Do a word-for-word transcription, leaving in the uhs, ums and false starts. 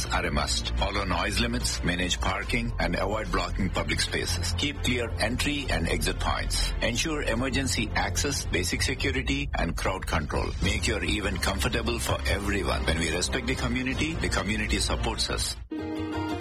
precautions are a must. Follow noise limits, manage parking, and avoid blocking public spaces. Keep clear entry and exit points. Ensure emergency access, basic security, and crowd control. Make your event comfortable for everyone. When we respect the community, the community supports us.